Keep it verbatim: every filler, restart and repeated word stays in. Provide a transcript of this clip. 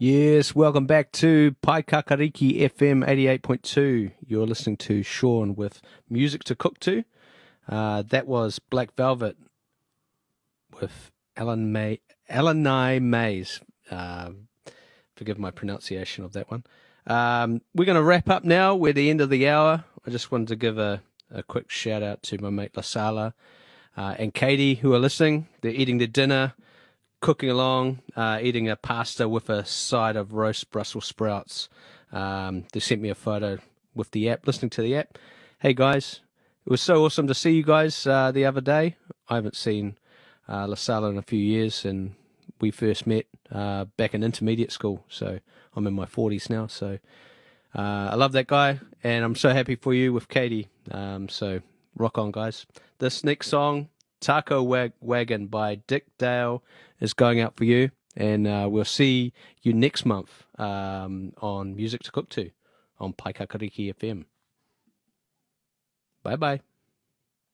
Yes, welcome back to Paikakariki F M eighty-eight point two. You're listening to Sean with Music to Cook To. Uh, that was Black Velvet with Alan May, Alanai Mays. Uh, forgive my pronunciation of that one. Um, we're going to wrap up now. We're at the end of the hour. I just wanted to give a, a quick shout out to my mate Lasala uh, and Katie who are listening. They're eating their dinner, cooking along, uh, eating a pasta with a side of roast Brussels sprouts. Um, they sent me a photo with the app, listening to the app. Hey guys, it was so awesome to see you guys uh, the other day. I haven't seen uh, Lasala in a few years, and we first met uh, back in intermediate school. So I'm in my forties now. So uh, I love that guy, and I'm so happy for you with Katie. Um, so rock on, guys. This next song, Taco Wag- Wagon by Dick Dale, is going out for you, and uh, we'll see you next month um, on Music to Cook To on Paikakariki F M. Bye bye.